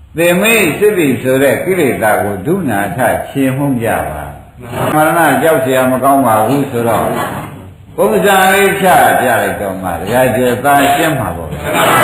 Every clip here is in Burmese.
သေမိစစ်ပြီဆိုတဲ့ကိလေသာကိုဒုနာထခြေမှုကြပါမရဏကြောက်เสียမကောင်းပါဘူးဆိုတော့ပုံစံလေးဖြတ်ပြလိုက်တော့မှတရားကျေသားရှင်းမှာပေါ့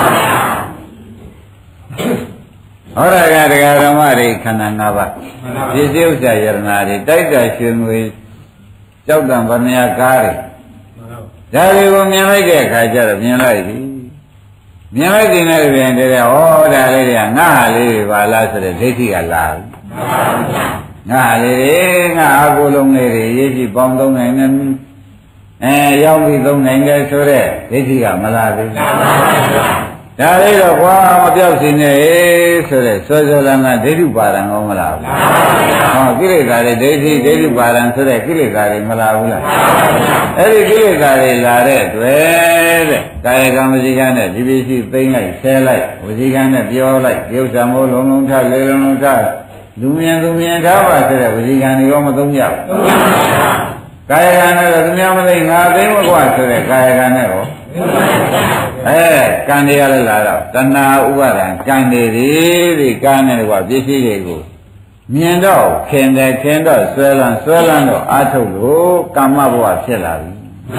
ဟောရကတရားဓမ္မတွေခန္ဓာ၅ပါးဒီစိဥစ္စာယရနာတွေတိုက်တာရွှေငွေကြောက်တံဗမယကားတွေဒါတွေကိုမြင်လိုက်တဲ့အခါကျတော့မြင်လိုက်ပြီမြင်လိုက်တဲ့နဲ့ပြန်တဲ့ဟောဒါလေးတွေကငါဟာလေးတွေပါလားဆိုတဲ့ဒိဋ္ဌိကလာပြီငါဟာလေးတွေငါအကူလုံးလေးတွေရေးကြည့်ပေါင်းသုံးနိုင်တယ်ရောက်ပြီးသုံးနိုင်တယ်ဆိုတဲ့ဒိဋ္ဌိကမလာသေးဘူးဒါလေးတော့ကွာမပြောက်စင်နဲ့ဆိုတဲ့စောစောလန်းကဒိဋ္ဌိပါဒံကောမလားဘူးဟောကိလေသာတွေဒိဋ္ဌိပါဒံဆိုတဲ့ကိလေသာတွေမလာဘူးလားအဲ့ဒီကိလေသာတွေလာတဲ့တွေ့တဲ့ကာယကံဝစီကံနဲ့ဒီပစ္စည်းသိမ့်လိုက်ဆဲလိုက်ဝစီကံနဲ့ပြောလိုက်ဒီဥစ္စာမိုးလုံးလုံးထလေလုံးလုံးထလူမြင်ထားပါဆိုတဲ့ဝစီကံတွေရောမသုံးကြဘူးကာယကံနဲ့သူများမသိငါသိမကွာဆိုတဲ့ကာယကံနဲ့ရောကံတွေကလည်းလာတော့တဏှာဥပါဒံကံတွေဒီကံနဲ့ကွာပစ္စည်းတွေကိုမြင်တော့ခင်တော့ဆွဲလန်းတော့အာထုတ်လို့ကာမဘဝဖြစ်လာပြီ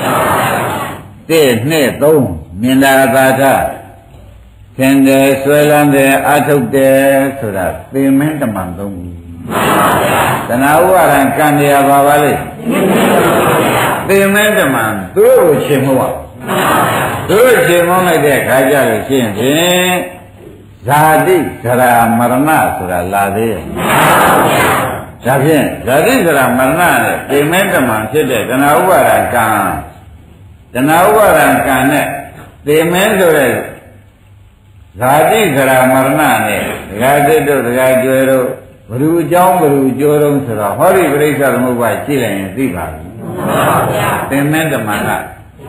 1 2 3မြင်တာသာထခင်တယ်ဆွဲလန်းတယ်အာထုတ်တယ်ဆိုတာသေမင်းတမန်သုံးခုတဏှာဥပါဒံကံတွေကပါလေသေမင်းတမန်သူတို့ကိုရှင်းမဟုတ်သူတို့ရှင်းမလိုက်တဲ့ခါကြလို့ရှင်းဖြင့်ဇာတိဇရာမရဏဆိုတာလာသေးရဲ့ဒါဖြင့်ဇာတိဇရာမရဏနဲ့သေမင်းတမန်ဖြစ်တဲ့တဏှာဥပါဒံကံနဲ့သေမင်းဆိုတဲ့ဇာတိဇရာမရဏနဲ့ဒကာသစ်တို့ဒကာကျွယ်တို့ဘ누구အကြောင်းဘ누구ကျိုးတော့ဆိုတော့ဟောဒီပြိဿသမုပ္ပါရှိလိုက်ရင်သိပါဘူးသေမင်းတမန်က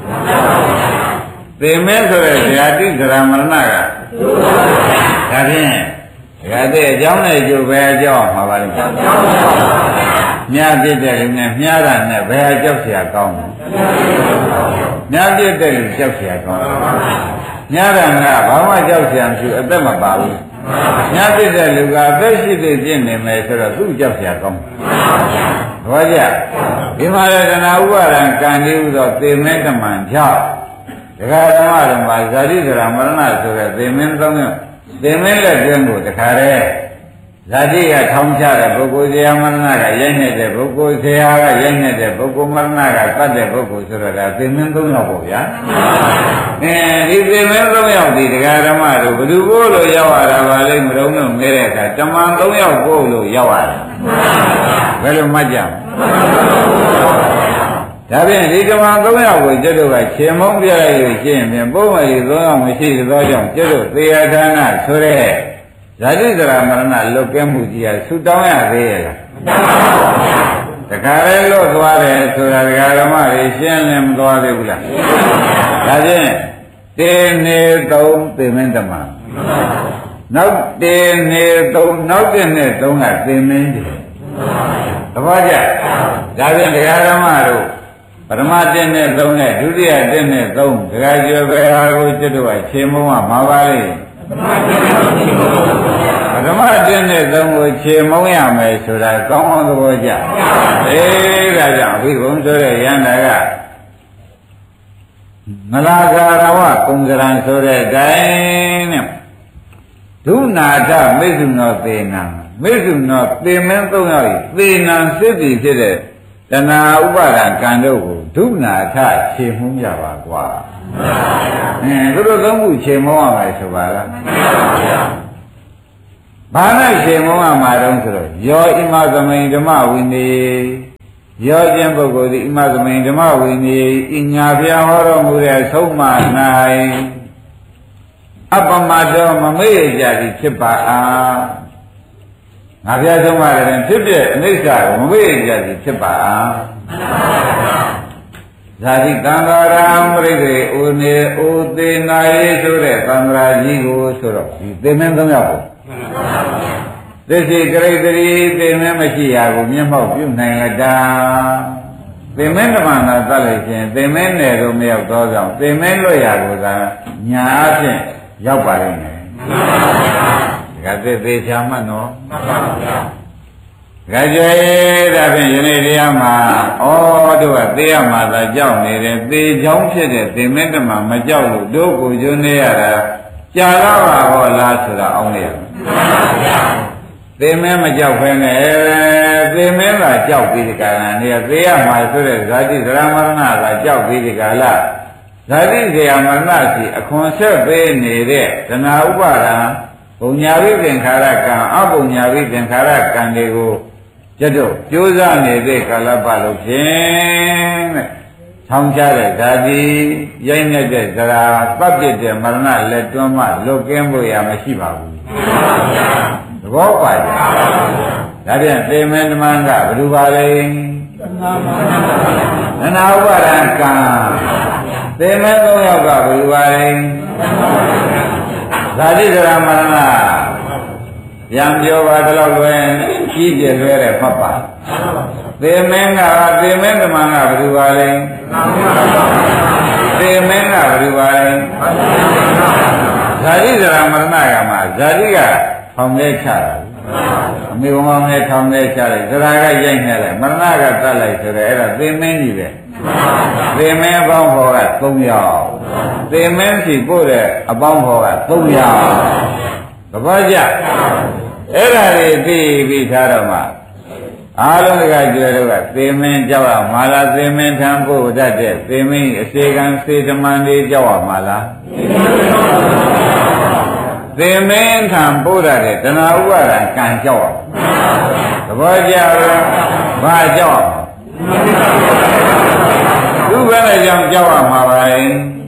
သေမင်းဆိုတဲ့ဇာတိဇရာမရဏကဒါဖြင့်ဒကာသစ်အကြောင်းနဲ့ကျိုးပဲအကြောင်းမှာပါလိမ့်မြားပြစ်တဲ့လူနဲ့မြားတာနဲ့ဘယ်အကြောက်เสียကောင်းလဲမြားပြစ်တဲ့လူကြောက်เสียကောင်းမြားတာကဘာမှကြောက်เสียမရှိအသက်မပါဘူးမြားပြစ်တဲ့လူကအသက်ရှိသေးပြင်းနေမယ်ဆိုတော့သူ့ကြောက်เสียကောင်းဘာကြဒီမှာရတနာဥပါဒံကံဒီဥသောသေမင်းတမန်ကြောင့်ဒကာဓမ္မတော်မှာဇာတိဇရာမရဏဆိုတဲ့သေမင်းသုံးမျိုးသေမင်းလက်တွင်းကိုတခါတည်းဇာတိကထောင်ချတဲ့ပုဂ္ဂိုလ်ဇရာမရဏကရိုက်နေတဲ့ပုဂ္ဂိုလ်ဇရာကရိုက်နေတဲ့ပုဂ္ဂိုလ်မရဏကတတ်တဲ့ပုဂ္ဂိုလ်ဆိုတော့ဒါသေမင်းသုံးယောက်ပေါ့ဗျာဒီသေမင်းသုံးယောက်ဒီဒကာဓမ္မတို့ဘယ်သူကိုလို့ရောက်ရတာပါလိမ့်မတော်လို့ငဲတဲ့အခါတမန်သုံးယောက်ကိုလို့ရောက်ရတယ်ဘယ်လိုမှတ်ကြမလဲဒါဖြင့်ဒီတမန်3ယောက်ကိုကျွတ်တို့ကခြေမုံပြလိုက်လို့ရှင်းရင်ပုံမှန်ဒီ3ယောက်မရှိသောကြောင့်ကျွတ်တို့သေယဌာနဆိုတဲ့ဇာတိဇရာမရဏလွတ်ကဲမှုကြီးရဆူတောင်းရသေးရဲ့လားတခါလဲလွတ်သွားတယ်ဆိုတာဒကာဓမ္မတွေရှင်းလင်းမသွားသေးဘူးလားဒါဖြင့်တေနေ3သေမင်းတမန်နောက်တေနေ3နောက်တဲ့နဲ့3ကသေမင်းတယ်သဘောကျဒါဖြင့်ဒကာဓမ္မတို့ပထမ1နဲ့3နဲ့ဒုတိယ1နဲ့3ဒကာကျော်ပဲဟာကိုကျွတ်တော့ခြေမုံကမှာပါလေပထမ1နဲ့3ကိုခြေမုံရမယ်ဆိုတာကောင်းအောင်သဘောကျဒါကြောင့်အဘိဓမ္မာဆိုတဲ့ယန္တာကမလာကာရဝကုံကရံဆိုတဲ့တိုင်းနဲ့ဒုနာထမေစုနောသေနံမေစုနောသေမင်း3ယောက်ဤသေနံစစ်တည်ဖြစ်တဲ့တဏှာဥပါဒံကံတို့ကိုဒုနာထခြေမှုကြပါကွာသူတို့သုံးခုခြေမှုရမယ်ဆိုပါလားဘာနဲ့ခြေမှုရမှာတုံးဆိုတော့ယောဣမသမိန်ဓမ္မဝိနည်းယောခြင်းပုဂ္ဂိုလ်သည်ဣမသမိန်ဓမ္မဝိနည်းဤညာပြဟောတော်မူတဲ့ဆုံးမ၌အပမတောမမေ့ကြသည်ဖြစ်ပါအားငါပြဆုံးပါတယ်ဖြစ်ပြအနိစ္စကိုမမေ့ကြသည်ဖြစ်ပါအားဇာတိသံဃာရံပရိသေဥနေဥသေနာယေဆိုတဲ့သံဃာကြီးကိုဆိုတော့ဒီသေမင်း3ယောက်ကိုသစ္စေကရိတ္တိသေမင်းမရှိရာကိုမျက်မှောက်ပြုနိုင်လတာသေမင်းဓမ္မနာသတ်လိုက်ခြင်းသေမင်းနယ်ကိုမရောက်တော့ကြောင့်သေမင်းလွတ်ရာကိုသာညာအဖြင့်ရောက်ပါလိမ့်မယ်ဒကာသေးချာမှတ်နော်ကြွယ်ဒါဖြင့်ယနေ့တရားမှာဩတို့ကသေရမှာသာကြောက်နေတယ်သေချောင်းဖြစ်တဲ့သေမင်းတမမကြောက်လို့တို့ကိုကျွနေရတာကြာလာပါဟောလားဆိုတာအောင်းနေရသေမင်းမကြောက်ဖ ೇನೆ သေမင်းသာကြောက်ပြီးဒီကံနေသေရမှာဆိုတဲ့ဇာတိသရမရဏသာကြောက်ပြီးဒီကလာဇာတိဇေယမရဏစီအခွန်ဆက်ပေးနေတဲ့သနာဥပါဒံပုံညာဝိသင်္ခါရကံအပုံညာဝိသင်္ခါရကံတွေကိုကျတော့ကြိုးစားနေတဲ့ကာလပတ်လို့ဖြင့်တဲ့ထောင်ချတဲ့ဓာတိရိုက်နေတဲ့ဇရာပတ်ပြတဲ့မရဏလက်တွန်းမှလွတ်ကင်းဖို့ရမရှိပါဘူးသဘောပါကြဒါပြန်သေမင်းဓမ္မကဘယ်လိုပါလဲသနာဥပါဒံကံသေမင်း၃ယောက်ကဘယ်လိုပါလဲဇာတိဇရာမရဏပြန်ပြောပါတော့လွယ်ကြီးပြလွဲတဲ့ဖတ်ပါသေမင်းကသေမင်းဓမ္မကဘယ်လိုပါလဲသေမင်းကဘယ်လိုပါလဲဇာတိဇရာမရဏကမှာဇာတိကထောင်လဲချတာအမေဘုံအောင်နဲ့ထောင်လဲချတယ်ဇရာကရိုက်နေတယ်မရဏကတတ်လိုက်ဆိုတော့အဲ့ဒါသေမင်းကြီးပဲသေမင်းအပေါင်းဖော်က3ယောက်သေမင်းစီပို့တဲ့အပေါင်းဖော်က3ယောက်သဘောကျအဲ့ဒါတွေသိပြီးသားတော့မှအားလုံးကကြွယ်တော့ကသေမင်းကြောက်ရမှာလားသေမင်းထံပို့တတ်တဲ့သေမင်းအစေကံစေတမန်လေးကြောက်ရမှာလားသေမင်းထံပို့တတ်တဲ့တဏှာဥပါဒံကံကြောက်ရသဘောကျလားဘာကြောက်သူပဲလည်းကြောက်ရမှာပါလေ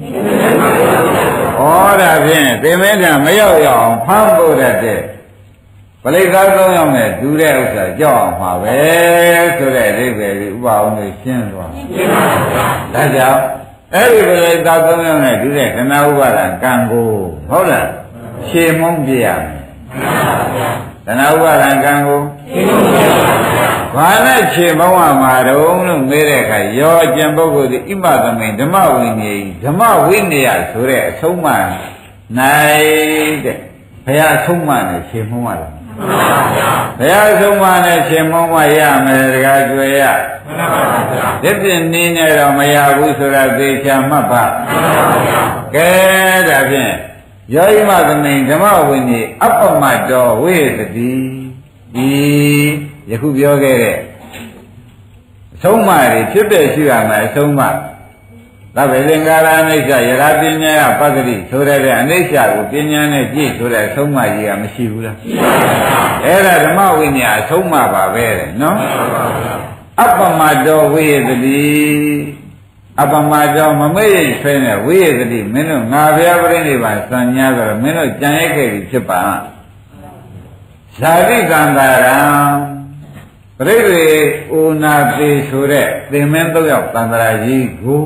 ဩဒါဖြင့်သေမင်းထံမရောက်ရအောင်ဖမ်းပို့တတ်တဲ့ပရိသတ်၃ယောက်နဲ့ဒူတဲ့ဥစ္စာကြောက်အောင်မှာပဲဆိုတဲ့အိဗယ်ကြီးဥပအောင်ကိုရှင်းသွားဒါကြောင့်အဲ့ဒီပရိသတ်၃ယောက်နဲ့ဒူတဲ့ခဏဥပါဒံကံကိုဟုတ်လားရှင်းမုန်းပြရမယ်ခဏဥပါဒံကံကိုဘာနဲ့ရှင်းမုန်းရမှာတုံးလို့မေးတဲ့အခါရောကျင်ပုဂ္ဂိုလ်ဒီဣမသမိန်ဓမ္မဝိနည်းဓမ္မဝိနည်းဆိုတဲ့အဆုံးအမနိုင်တဲ့ဘုရားအဆုံးအမနဲ့ရှင်းမုန်းရတယ်ဘုရားဆုံးမနဲ့ရှင်မုံမရမယ်တကားကြွယ်ရဒီပြင်းနေနေတော့မရဘူးဆိုတာသိချာမှတ်ပါကဲဒါဖြင့်ယောဂိမသမိန်ဓမ္မဝိနည်းအပ္ပမတောဝိသတိဒီယခုပြောခဲ့တဲ့အဆုံးမတွေဖြစ်တဲ့ရှိရမယ်အဆုံးမသဗ္ဗေသင်္ကာရအနိစ္စယရာပညာယပတ္တိဆိုတဲ့အနိစ္စကိုပညာနဲ့ကြည့်ဆိုတဲ့အဆုံးမကြီးကမရှိဘူးလားရှိပါဘူးအဲ့ဒါဓမ္မဝိနည်းအဆုံးမပါပဲတဲ့နော်အပ္ပမတောဝိယသတိအပ္ပမတောမမေ့ရဆွဲနဲ့ဝိယသတိမင်းတို့ငါဘုရားပြိဋိဘံစံညာဆိုတော့မင်းတို့ကြံရိုက်ခဲ့ပြီဖြစ်ပါဇာတိကံတာရံပရိသေဩနာတိဆိုတဲ့သင်္မင်း၃ယောက်တန်ត្រာကြီးကို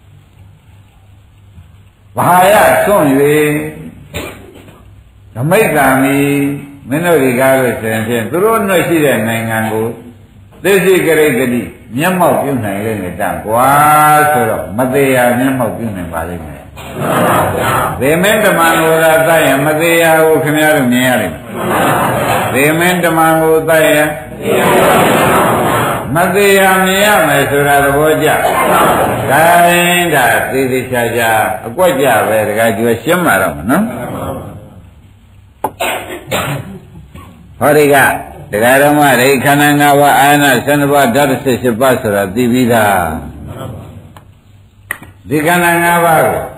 ဘာရဆွန့်၍ဓမိတ်ကံမီမင်းတို့ဒီကားလို့ဆိုရင်ဖြင့်သူတို့နှွက်ရှိတဲ့နိုင်ငံကိုသိသိကရိတ္တိမျက်မှောက်ပြုနိုင်လေနဲ့တန်ကွာဆိုတော့မသေးရမျက်မှောက်ပြုနိုင်ပါလိမ့်မယ်သေမင်းဓမ္မကိုသာသတ်ရင်မသေးရကိုခင်ဗျားတို့မြင်ရလိမ့်မယ်သေမင်းဓမ္မကိုသတ်ရင်မသေးရမြင်ရမယ်ဆိုတာသဘောကျခိုင်းတာသေသေးချာချာအကွက်ကြပဲတခါကျွေးရှင်းမှာတော့မနော်ဟောဒီကတရားဓမ္မတွေခန္ဓာ၅ပါးအာနာ12ပါးဓာတ်18ပါးဆိုတာသိပြီးသားဒီခန္ဓာ၅ပါးကို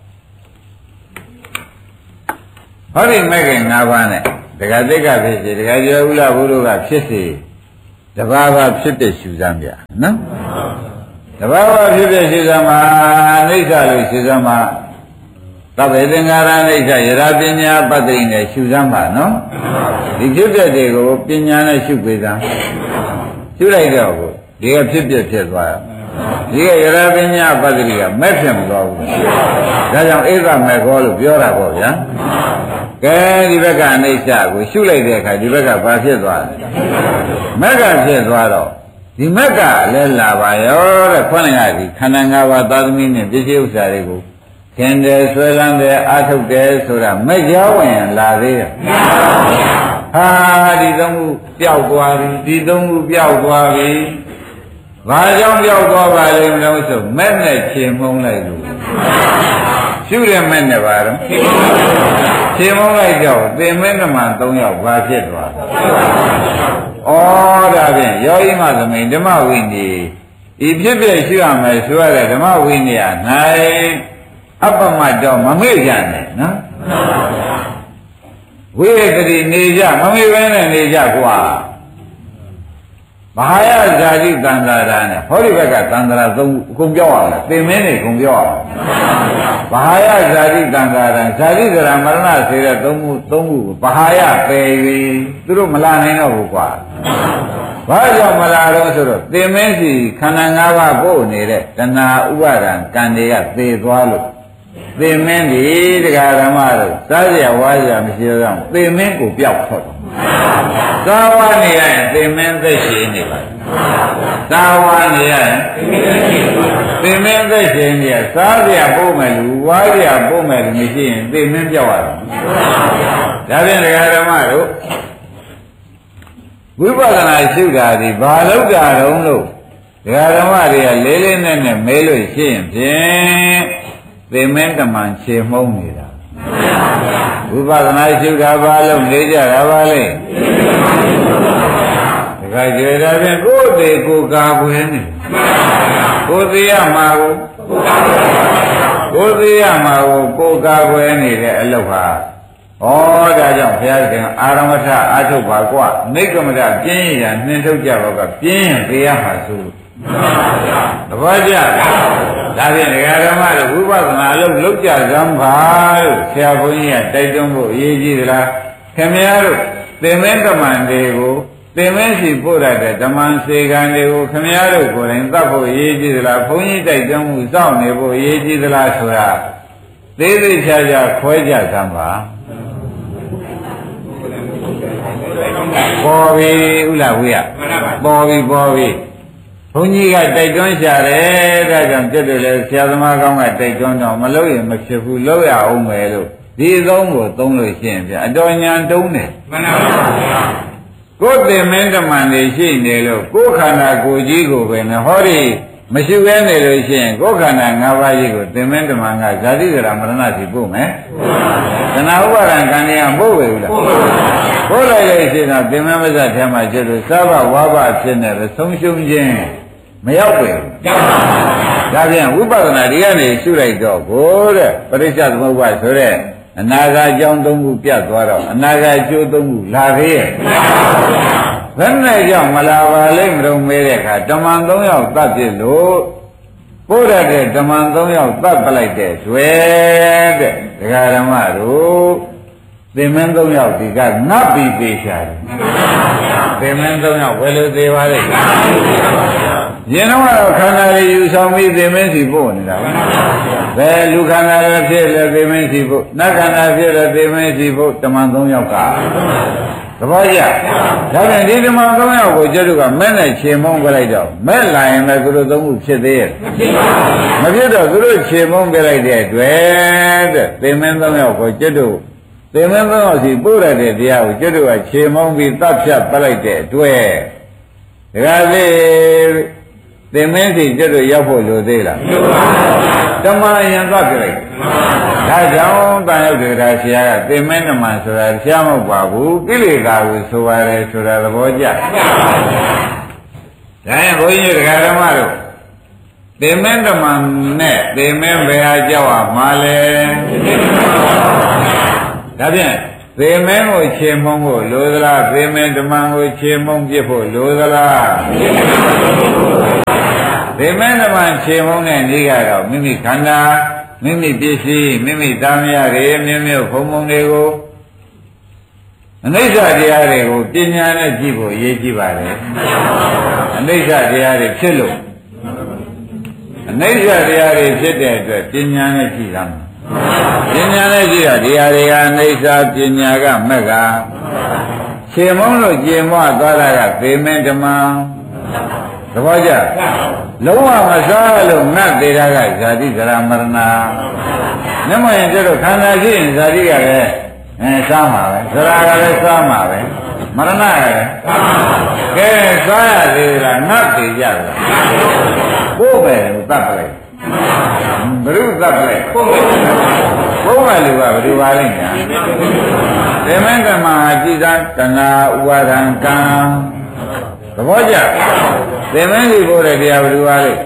ဟောဒီမဲ့ခင်၅ပါးနဲ့တရားသိက္ခာဖြစ်စေတရားကျော်ဥလဘုရုကဖြစ်စေတဘာဝဖြစ်တဲ့ရှုစမ်းပြနော်တဘာဝဖြစ်တဲ့ရှုစမ်းမှာအိဋ္ဌလို့ရှုစမ်းမှာသဗ္ဗေသင်္ကာရအိဋ္ဌယရာပညာပတ္တိနဲ့ရှုစမ်းပါနော်ဒီဖြစ်တဲ့တွေကိုပညာနဲ့ရှုပေးစမ်းရှုလိုက်တော့ဒီကဖြစ်ဖြစ်သွားဒီကယရာပညာပတ္တိကမဲ့ဖြစ်မသွားဘူးဒါကြောင့်ဧကမဲ့ခေါ်လို့ပြောတာပေါ့ဗျာကဲဒီဘက်ကအနိစ္စကိုရှုလိုက်တဲ့အခါဒီဘက်ကဘာဖြစ်သွားလဲမက်ကဖြစ်သွားတော့ဒီမက်ကလည်းလာပါရောတဲ့ခွန်းကဒီခန္ဓာ၅ပါးသာသမီနဲ့ပစ္စည်းဥစ္စာတွေကိုခခင်တယ်ဆွဲလန်းတယ်အာထုတ်တယ်ဆိုတာမကြောက်ဝင်လာသေးတယ်ဟာဒီသုံးခုပျောက်သွားပြီဒီသုံးခုပျောက်သွားပြီဘာကြောင့်ပျောက်သွားပါလဲမလို့ဆိုမဲ့နဲ့ချေမှုန်းလိုက်လို့ရှုရမဲ့နဲ့ပါတော့ချေမှုန်းလိုက်တော့သင်္မဲနမ3ယောက်ဘာဖြစ်သွားဩဒါဖြင့်ယောဂိမသမိန်ဓမ္မဝိနည်းဤဖြစ်ဖြစ်ရှုရမယ်ဆိုရတဲ့ဓမ္မဝိနည်း၌အပ္ပမတ်တော့မမေ့ကြနဲ့နော်ဝိရကတိနေကြမမေ့ဘဲနဲ့နေကြကွာမဟာယဇာတိတန္တရာနဲ့ဟောဒီဘက်ကတန္တရာသုံးအကုန်ပြောရမယ်သင်မင်းတွေအကုန်ပြောရမယ်မဟာယဇာတိတန္တရာဇာတိကရမရဏစေတဲ့သုံးခုမဟာယပယ်ပြီသူတို့မလာနိုင်တော့ဘူးကွာဘာကြောင့်မလာတော့ဆိုတော့သင်မင်းစီခန္ဓာ၅ပါးပို့နေတဲ့တဏှာဥပါဒံကံတွေကသေသွားလို့သင်မင်းဒီတရားဓမ္မတို့စားရဝါရမရှိတော့သင်မင်းကိုပျောက်ထွက်တော့သာဝနေရရင်သင်မင်းသက်ရှိနေပါသာဝနေရရင်သင်မင်းသက်ရှိနေရစားရပို့မယ်လူဝါရပို့မယ်လူမရှိရင်သင်မင်းပျောက်ရတယ်ဒါဖြင့်တရားဓမ္မတို့ဝိပဿနာရှုတာဒီဘာလို့ကြတော့လို့ဒကာဓမ္မတွေကလေးလေးနက်နက်မဲလို့ရှိရင်ဖြင့်သေမင်းတမန်ခြေမှုံးနေတာဝိပဿနာရှုတာဘာလို့နေကြတာပါလဲဒကာကျေတာဖြင့်ကိုယ်တည်းကိုကာကွယ်နေကိုယ်သေးရမှာကိုယ်ကာကွယ်နေတဲ့အလုပ်ဟာဩဒါကြောင့်ဘုရားရှင်အာရမထအာထုတ်ပါကွာနိက္ကမထပြင်းရနှင်းထုတ်ကြပါကပြင်းရင်သိရမှာဆိုသဘောကျဒါဖြင့်ဒကာဓမ္မတို့ဝိပဿနာလုပ်ကြစမ်းပါလို့ဆရာဘုန်းကြီးကတိုက်တွန်းဖို့အရေးကြီးသလားခင်ဗျားတို့သင်္မင်းတမန်တွေကိုသင်္မင်းစီပို့ရတဲ့ဓမ္မစေကံတွေကိုခင်ဗျားတို့ကိုယ်တိုင်သတ်ဖို့အရေးကြီးသလားဘုန်းကြီးတိုက်တွန်းမှုစောင့်နေဖို့အရေးကြီးသလားဆိုတာသေးသေးချာချာခွဲကြစမ်းပါပေါ်ပြီဥလားဝိရပေါ်ပြီဘုန်းကြီးကတိုက်တွန်းရှာတယ်ဒါကြောင့်ပြတ်တယ်လေဆရာသမားကောင်းကတိုက်တွန်းတော့မလုပ်ရင်မဖြစ်ဘူးလုပ်ရအောင်မယ်လို့ဒီသုံးကိုသုံးလို့ရှိရင်ပြအတော်ညာတုံးတယ်မှန်ပါဗျာကိုယ်တင်မင်းတမန်တွေရှိနေလို့ကိုယ်ခန္ဓာကိုယ်ကြီးကိုပဲနဲ့ဟောဒီမရှိဘဲနေလို့ရှိရင်ကိုယ်ခန္ဓာ၅ပါးကြီးကိုတင်မင်းတမန်ကဇာတိကရမရဏစီပို့မယ်တဏှာဥပါဒံကံတွေကပို့ဝေဘူးလားပို့လိုက်လို့ရှိရင်တင်မင်းမဇ္ဇထဲမှာကျတော့သဗ္ဗဝါဘဖြစ်နေတယ်ဆုံးရှုံးခြင်းမရောက်ပဲရောက်ပါဘူးဒါပြန်ဝိပဿနာဒီကနေရှုလိုက်တော့ကိုတဲ့ပရိစ္ဆေသမုပ္ပါဆိုတဲ့အနာဂတ်အကြောင်း၃ခုပြတ်သွားတော့အနာဂတ်အကျိုး၃ခုလာသေးရဲ့ဘယ်နဲ့ကြောင့်မလာပါလိမ့်မလို့မေးတဲ့အခါဓမ္မံ၃ယောက်သတ်ပြလို့ပို့ရတဲ့ဓမ္မံ၃ယောက်သတ်ပလိုက်တဲ့ကျွဲတဲ့ဒကာဓမ္မတို့သင်္မင်း၃ယောက်ဒီကငတ်ပြီးသေးချာတယ်သင်္မင်း၃ယောက်ဘယ်လိုသေးပါလဲရင်တော့ခန္ဓာတွေယူဆောင်ပြီးသင်္မင်းစီပို့နေတာပါဘယ်လူခန္ဓာတွေဖြစ်လဲသင်္မင်းစီပို့နတ်ခန္ဓာဖြစ်လဲသင်္မင်းစီပို့ဓမ္မံ၃ယောက်ကသဘောကျဒါပြန်ဒီဓမ္မံ၃ယောက်ကိုကျတို့ကမဲ့နဲ့ခြေမုံပြလိုက်တော့မဲ့လာရင်လည်းသူတို့၃ခုဖြစ်သေးရဲ့မဖြစ်တော့သူတို့ခြေမုံပြလိုက်တဲ့တွေ့တဲ့သင်္မင်း၃ယောက်ကိုကျတို့သင်္မင်း၃ယောက်စီပို့ရတဲ့တရားကိုကျတို့ကခြေမုံပြီးတတ်ဖြတ်ပလိုက်တဲ့တွေ့ဒါကလေသင်္မင်းစီကျတို့ရောက်ဖို့လိုသေးလားဓမ္မယံသွားပြလိုက်ဒါကြောင့်တန်ရောက်တဲ့တရားဆရာကသင်္မင်းဓမ္မဆိုတာဆရာမဟုတ်ပါဘူးကိလေသာကိုဆိုရတယ်ဆိုတာသဘောကျဒါရင်ဘုန်းကြီးတရားဓမ္မတို့သင်္မင်းဓမ္မနဲ့သင်္မင်းဘယ်ဟာကြောက်ရမှာလဲဒါဖြင့်သင်္မင်းကိုခြေမုံဖို့လိုသလားသင်္မင်းဓမ္မကိုခြေမုံပြစ်ဖို့လိုသလားသင်္မင်းဓမ္မခြေမုံတဲ့နေ့ကတော့မိမိခန္ဓာမိမိပစ္စည်းမိမိသားမယားတွေမြင့်မြတ်ဘုံဘုံတွေကိုအနိစ္စတရားတွေကိုပညာနဲ့ကြည့်ဖို့အရေးကြီးပါတယ်အနိစ္စတရားတွေဖြစ်လို့အနိစ္စတရားတွေဖြစ်တဲ့အတွက်ပညာနဲ့ကြည့်ရမယ်ပညာနဲ့ကြည့်တာတရားတွေကအနိစ္စပညာကမက်ကခြေမုံလို့ကျင်မွားသွားတာကသေမင်းဓမ္မဘောကြလုံးဝမစားလို့ငတ်သေးတာကဇာတိဇရာမရဏနမရင်ကျတော့ခန္ဓာရှိရင်ဇာတိကလည်းစားမှာပဲဇရာကလည်းစားမှာပဲမရဏကလည်းကဲစားရသေးလားငတ်သေးကြလားကိုယ်ပဲတတ်ပလိုက်ဘုရုတတ်ပလိုက်ဘုရားလူကဘယ်လိုပါလိမ့်ညာဓမ္မကမကြည်သာတဏှာဥပါဒံကံသဘောကျသင်္မင်းကြီးပို့တဲ့တရားဘယ်လိုပါလိမ့်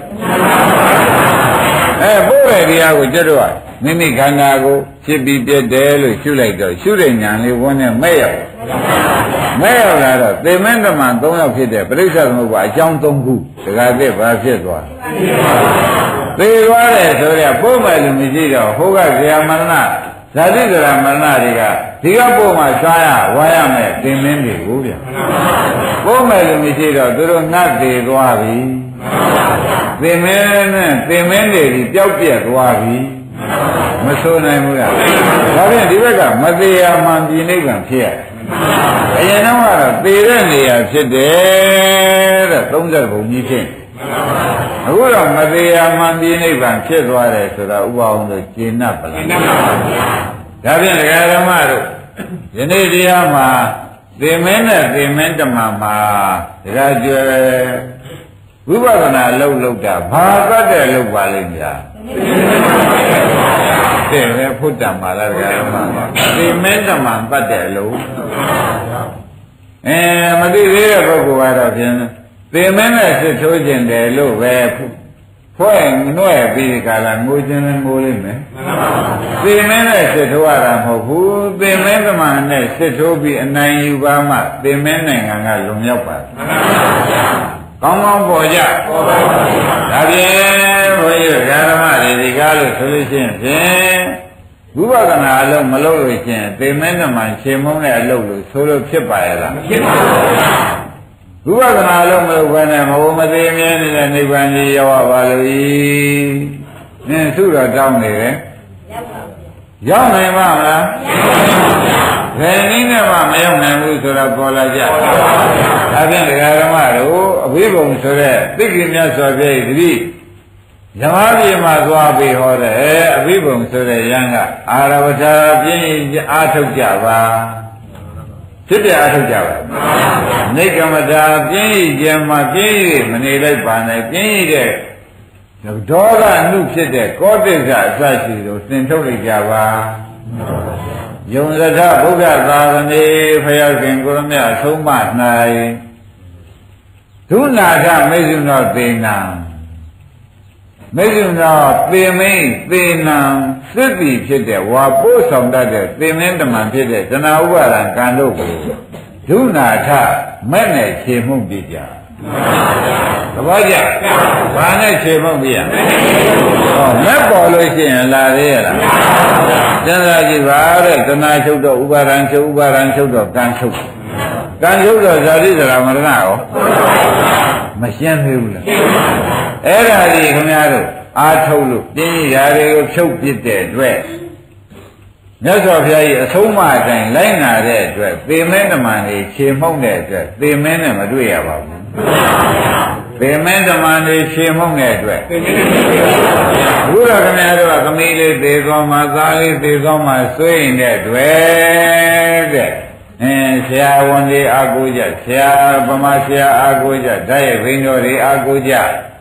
ပို့တဲ့တရားကိုကျွတ်တော့မိမိခန္ဓာကိုဖြစ်ပြီးပြတ်တယ်လို့ရှုလိုက်တော့ရှုတဲ့ဉာဏ်လေးဝန်းနဲ့မဲ့ရောက်လာတော့သင်္မင်းကမ3ယောက်ဖြစ်တဲ့ပရိစ္ဆေသမုပ္ပါအကြောင်း3ခုဒကာသစ်ဘာဖြစ်သွားသေသွားတယ်ဆိုရပို့မယ်လို့မရှိတော့ဟိုကဇာမရဏဇာတိဇရာမရဏတွေကဒီကပို့မှစားရဝါရမယ်သင်္မင်းတွေကိုဗျပို့မယ်လို့မရှိတော့သူတို့ငတ်သေးသွားပြီသင်္မင်းနဲ့သင်္မင်းတွေဒီပျောက်ပြက်သွားပြီမဆိုးနိုင်ဘူးလားဒါဖြင့်ဒီဘက်ကမသေးရမှန်ပြည်နိဗ္ဗာန်ဖြစ်ရအရင်တော့ကတော့သေတဲ့နေရာဖြစ်တယ်တဲ့30ဘုံကြီးဖြစ်အခုတော့မသေးရမှန်ပြည်နိဗ္ဗာန်ဖြစ်သွားတယ်ဆိုတာဥပအောင်လို့ကျေနပ်ပါလားဒါဖြင့်ဒကာဓမ္မတို့ယနေ့တရားမှာသင်္မင်းနဲ့သင်္မင်းတမန်မှာဒကာကျွယ်ဝိပဿနာလုပ်တာဘာသတ်တဲ့လုပ်ပါလိမ့်ဗျာတဲ့ပဲဖုတ္တမှာလားဒကာဓမ္မသင်္မင်းတမန်ပတ်တဲ့လို့မသိသေးတဲ့ပုဂ္ဂိုလ်ကတော့ဖြင့်သင်္မင်းနဲ့စစ်ထိုးခြင်းတယ်လို့ပဲဖွဲ့နှွဲ့ပြီးကာလငိုခြင်းနဲ့ငိုလိမ့်မယ်သင်္မင်းနဲ့စစ်ထိုးရတာမဟုတ်ဘူးသင်္မင်းသမန်နဲ့စစ်ထိုးပြီးအနိုင်ယူပါမှသင်္မင်းနိုင်ငံကလွန်မြောက်ပါတယ်ကောင်းကောင်းပေါ်ကြဒါဖြင့်ဘုန်းကြီးဓမ္မတွေဒီကားလို့ဆိုလို့ရှိရင်ဖြင့်ဝိပဿနာအလုံးမလုပ်လို့ရှိရင်သင်္မင်းသမန်ရှင်းမုန်းတဲ့အလုပ်လို့ဆိုလို့ဖြစ်ပါရဲ့လားဖြစ်ပါဘူးဝိပဿနာလုံးမလုပ်ဘဲနဲ့မဘုံမသေးမြဲနေတဲ့နိဗ္ဗာန်ကြီးရောက်ပါလို့ဤနင်းသူ့တော့တောင်းနေတယ်ရောက်နိုင်ပါမလားဘယ်နည်းနဲ့မှမရောက်နိုင်ဘူးဆိုတော့ပေါ်လာကြဒါဖြင့်ဒကာဓမ္မတို့အဘိဓမ္မာဆိုတဲ့သိက္ခာမြတ်စွာဘုရားတတိဓမ္မပြေမှာသွားပြီးဟောတယ်အဘိဓမ္မာဆိုတဲ့ယံကအာရဝထာပြင်းအားထုတ်ကြပါဖြစ်ပြအားထုတ်ကြပါနိက္ကမတာပြင်းရခြင်းမှာပြင်းရမနေလိုက်ပါနဲ့ပြင်းရတဲ့ဒေါသအမှုဖြစ်တဲ့ကောတိစ္ဆအစရှိတို့သင်ထုတ်လိုက်ကြပါယုံရထဘုရားသာသနေဖယားခင်ကိုရမြအဆုံးမ၌ဒုနာထမေဇုနောသေနံမေဇုနောသေမိန်သေနံစစ်တီဖြစ်တဲ့ဝါပို့ဆောင်တတ်တဲ့သေမင်းတမန်ဖြစ်တဲ့ဇနာဥပါဒံကံတို့ကိုဒုနာထမဲ့နဲ့ခြေမှုပြကြသဘောကျဘာနဲ့ခြေမှုပြရမဲ့ပေါ်လို့ရှိရင်လာသေးရလားစဉ်းစားကြည့်ပါတဲ့ဇနာချုပ်တော့ဥပါဒံချုပ်ဥပါဒံချုပ်တော့ကံချုပ်ကံချုပ်တော့ဇာတိဇရာမရဏရောမရှင်းသေးဘူးလားအဲ့ဒါဒီခင်ဗျားတို့အားထုတ်လို့ပြင်းရာတွေကိုဖြုတ်ပစ်တဲ့အတွက်မြတ်စွာဘုရားကြီးအဆုံးအမအတိုင်းလိုက်နာတဲ့အတွက်သေမင်းတမန်တွေခြေမှုန့်တဲ့အတွက်သေမင်းနဲ့မတွေ့ရပါဘူးသေမင်းတမန်တွေခြေမှုန့်တဲ့အတွက်ဘုရားခင်ဗျားတို့ကသမီးလေးသေသွားမှသားလေးသေသွားမှဆွေးရင်တဲ့အတွက်တဲ့ဆရာဝန်တွေအာကိုကြဆရာဗမာဆရာအာကိုကြဓာတ်ရဲ့ဘိန်းတော်တွေအာကိုကြ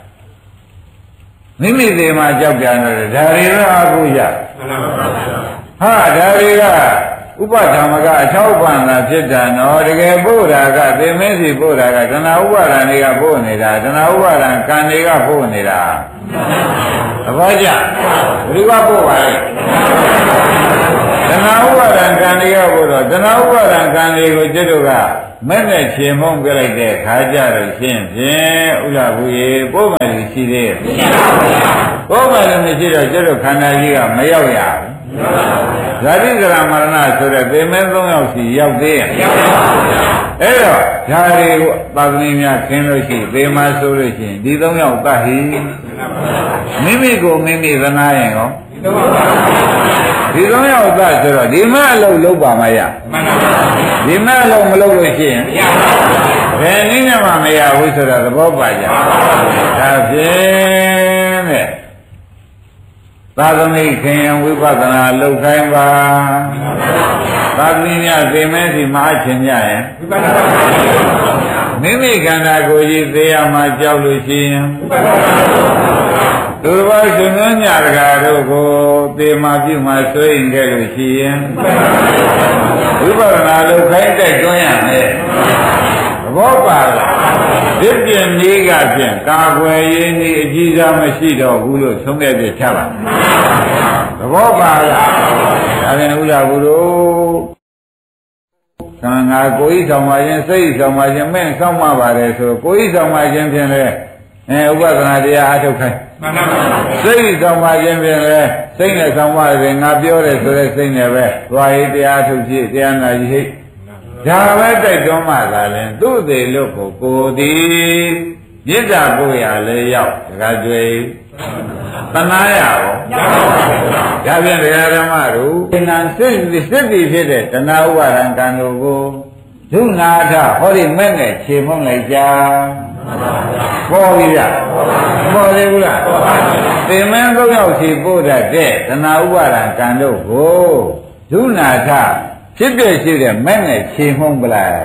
မိမိသေးမှကြောက်ကြတယ်ဒါတွေတော့အာကိုကြဟာဒါတွေကဥပဓမ္မကအချောက်ပန်တာဖြစ်တာနော်တကယ်ပို့တာကသေမင်းစီပို့တာကတဏှာဥပါဒံတွေကပို့နေတာတဏှာဥပါဒံကံတွေကပို့နေတာသဘောကျဘယ်လိုပို့ပါလဲတဏှာဥပါဒံကံတွေကပို့တော့တဏှာဥပါဒံကံတွေကိုကျွတ်တို့ကမဲ့နဲ့ခြေမုံပြလိုက်တဲ့ခါကြတော့ရှင်းဖြင့်ဥလာဘူးရေပို့မယ်ရှိသေးရဲ့ပို့မယ်လို့မရှိတော့ကျွတ်တို့ခန္ဓာကြီးကမရောက်ရဘူးဇာတိဇရာမရဏဆိုတဲ့သေမဲ3ယောက်စီရောက်သေးရဲ့အဲ့တော့ဓာရီပါကလေးများခင်းလို့ရှိသေမဆိုလို့ရှိရင်ဒီ3ယောက်တတ်ဟိမိမိကိုမိမိသနာရင်ရောဒီ3ယောက်တတ်ဆိုတော့ဒီမဲ့အလုပ်လုပ်ပါမရဒီမဲ့အလုပ်မလုပ်လို့ရှိရင်ဘယ်နည်းနဲ့မှမရဘူးဆိုတော့သဘောပါကြဒါဖြင့်တဲ့သာသမီခင်ယံဝိပဿနာလုပ်ခိုင်းပါသာသမီများသိမဲစီမအားချင်ကြရင်မိမိခန္ဓာကိုယ်ကြီးသိရမှာကြောက်လို့ရှိရင်သူတစ်ပါးရှင်သွန်းညတကာတို့ကိုသေမာပြုမှဆွေးရင်ခဲ့လို့ရှိရင်ဝိပဿနာလုပ်ခိုင်းတိုက်တွန်းရမယ်သဘောပါလားဒီပြင်ကြီးကဖြင့်ကာကွယ်ရင်းဒီအကြီးစားမရှိတော့ဘူးလို့ဆုံးဖြတ်ချက်ချပါသဘောပါလားဒါပြန်ဥလာဘူးတို့ခန္ဓာကိုယ်ဤဆောင်ပါခြင်းစိတ်ဤဆောင်ပါခြင်းမဲ့ဆောင်ပါပါတယ်ဆိုကိုယ်ဤဆောင်ပါခြင်းဖြင့်လေဥပဒနာတရားအထုတ်ခိုင်းမှန်ပါပါစိတ်ဆောင်ပါခြင်းဖြင့်လေစိတ်နဲ့ဆောင်ပါတယ်ငါပြောတယ်ဆိုတဲ့စိတ်နဲ့ပဲသွားရေးတရားထုတ်ဖြစ်တရားနာကြီးဟိဒါပဲတိုက်တွန်းမှသာလဲသူ့သေးလို့ကိုသည်မြစ်တာကိုရလဲရောက်တခါကျွေတနာရရောဒါဖြင့်တရားဓမ္မတို့သင်္ကန်းစစ်တီဖြစ်တဲ့တဏှာဥပါဒံကံတို့ကိုဒုနာထဟောဒီမဲ့နဲ့ခြေမုံလိုက်ကြပေါ်ပြီလားပေါ်သေးဘူးလားသင်္မင်း၃ယောက်ခြေပို့တတ်တဲ့တဏှာဥပါဒံကံတို့ကိုဒုနာထဖြစ်ပြရှိတဲ့မဲ့နဲ့ခြေမုံပလိုက်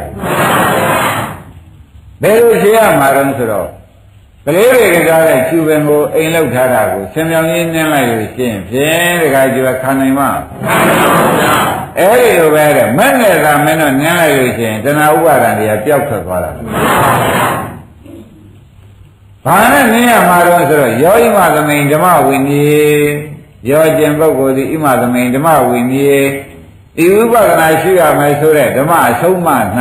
ဘယ်လိုခြေရမှာတော့ဆိုတော့ကလေးတွေကကြားတဲ့ကျူပင်ကိုအိမ်လောက်ထားတာကိုဆင်မြောင်ကြီးနင်းလိုက်လို့ရှိရင်ဖြင့်တခါကျတော့ခံနိုင်မှာအဲ့ဒီလိုပဲတဲ့မဲ့နဲ့သာမင်းတို့နင်းလိုက်လို့ရှိရင်တဏှာဥပါဒံတွေကပျောက်ထွက်သွားတာဘာနဲ့နင်းရမှာတော့ဆိုတော့ယောဣမသမိန်ဓမ္မဝိနည်းယောကျင်ပုဂ္ဂိုလ်ဒီဣမသမိန်ဓမ္မဝိနည်းဒီဝိပဿနာရှိရမယ်ဆိုတဲ့ဓမ္မအဆုံးမ၌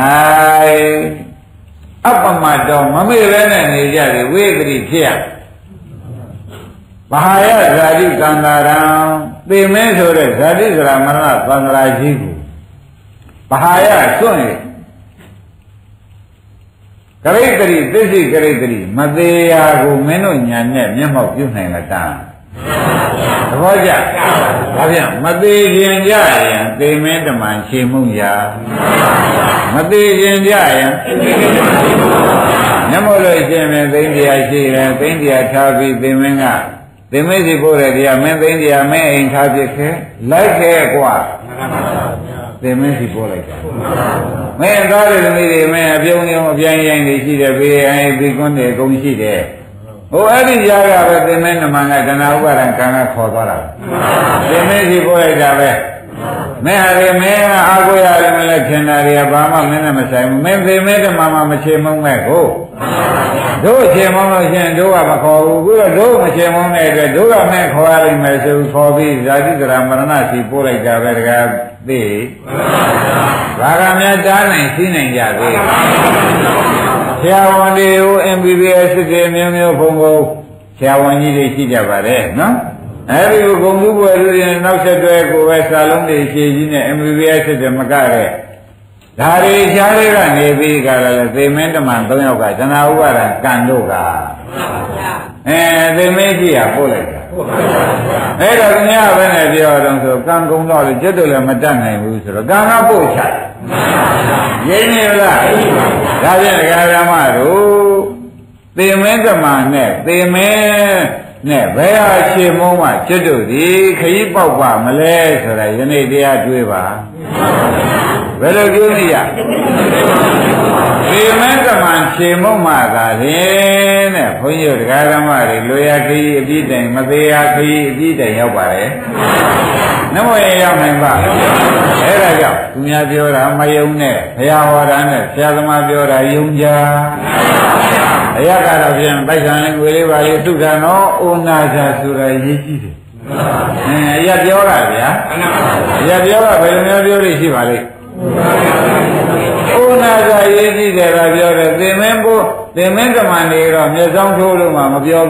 အပမတော်မမေ့ပဲနဲ့နေကြတယ်ဝိသတိဖြစ်ရမဟာယဇာတိကန္တာရံသိမင်းဆိုတဲ့ဇာတိစရာမရဏသန္တရာကြီးကိုမဟာယစွန့်ရကရိတ္တိသိသိကရိတ္တိမသေးရာကိုမင်းတို့ညာနဲ့မျက်မှောက်ပြုနိုင်လားတာသဘောကျဒါပြန်မသေးခြင်းကြရင်သိမင်းတမန်ခြေမှုရာမသေးခြင်းကြရင်မျက်မှောက်လို့ရှင်မင်းသိတရားရှိတယ်သိတရားထားပြီးသိမင်းကသိမင်းစီပို့တဲ့တရားမင်းသိတရားမင်းအိမ်ထားဖြစ်ခဲလိုက်ခဲกว่าသိမင်းစီပို့လိုက်တာမင်းသားတွေသမီးတွေမင်းအပြုံးပြုံးအပြိုင်ရိုင်းတွေရှိတယ်ဘေးအိမ်ပြီးကွန်းတွေအကုန်ရှိတယ်ဟိုအဲ့ဒီကြားကပဲသင်္မင်းနမန်ကတဏှာဥပါဒံကံကခေါ်သွားတာသင်္မင်းစီပို့လိုက်တာပဲမင်းဟာလေမင်းအာကိုရတယ်မလဲထင်တာတွေကဘာမှမင်းနဲ့မဆိုင်ဘူးမင်းသင်္မင်းတမန်မှမချေမုံမဲ့ကိုတို့ချေမုံလို့ရှင်တို့ကမခေါ်ဘူးခုတော့တို့မချေမုံတဲ့အတွက်တို့ကမင်းခေါ်ရလိမ့်မယ်ဆိုခေါ်ပြီးဇာတိကရမရဏစီပို့လိုက်တာပဲတကားသိဘာကများတားနိုင်သိနိုင်ကြသေးဆရာဝန်တွေကို MBBS စစ်တွေမျိုးမျိုးဘုံဘုံဆရာဝန်ကြီးတွေရှိကြပါတယ်နော်အဲဒီကိုဂုံမှုပွဲတွေနောက်ဆက်တွဲကိုပဲစာလုံးတွေဖြည့်ကြီးနဲ့ MBBS စစ်တွေမကတဲ့ဒါတွေရှားတွေကနေပြီးကြတယ်သေမင်းတမန်၃ယောက်ကဇနာဥပါဒံကံတို့ကသေမင်းကြီးကပို့လိုက်တာအဲ့တော့ခင်ဗျားပဲနဲ့ပြောတော့ဆိုကံကုံတော့လေကျွတ်တယ်လည်းမတတ်နိုင်ဘူးဆိုတော့ကံကပို့ချရင်းနေလားဒါဖြင့်ဒကာဓမ္မတို့သေမင်းတမန်နဲ့သေမင်းနဲ့ဘယ်ဟာရှင်းမုံးမှကျွတ်တို့ဒီခရီးပေါက်ပါမလဲဆိုတာယနေ့တရားတွေးပါဘယ်လိုပြောနေရသေမင်းတမန်ရှင်းမုံးမှသာလင်တဲ့ဘုန်းကြီးတို့ဒကာဓမ္မတွေလွေရခရီးအပြည့်တိုင်မသေးရခရီးအပြည့်တိုင်ရောက်ပါတယ်နမောရရောက်နိုင်ပါအဲ့ဒါကြောင့်သူများပြောတာမယုံနဲ့ဘုရားဟောတာနဲ့ဆရာသမားပြောတာယုံကြအရကတော့ပြန်ပိုက်ဆံလေးငွေလေးပါလေးသုဒ္ဓနောဩနာဇာဆိုတာရေးကြည့်တယ်အရပြောတာဗျာအရပြောတာဘယ်လိုမျိုးပြောလို့ရှိပါလိမ့်ဩနာဇာရေးကြည့်တယ်ကပြောတယ်သင်မင်းဘုသင်မင်းကမန်တွေတော့မျက်စောင်းထိုးလို့မှမပြော